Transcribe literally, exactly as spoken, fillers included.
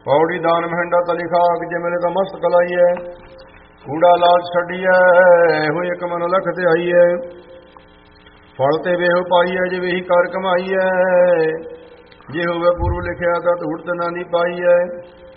ਪੌੜੀ ਦਾਨ ਮਹਿੰਡਾ ਤਲੀ ਖਾਕ, ਜੇ ਮਿਲੇ ਤਾਂ ਮਸਤ ਕਲਾਈਐ। ਕੂੜਾ ਲਾਲ ਛੱਡੀਐ, ਹੋਏ ਇੱਕ ਮਨ ਲਖ ਤੇ ਆਈਐ। ਫਲ ਤੇ ਵੇਹ ਪਾਈਐ, ਜੇ ਵੇਹੀ ਕਰ ਕਮਾਈਐ। ਜੇ ਹੋਵੇ ਪੂਰਵ ਲਿਖਿਆ ਤਾਂ ਧੂੜ ਤੇ ਨਾ ਦੀ ਪਾਈਐ।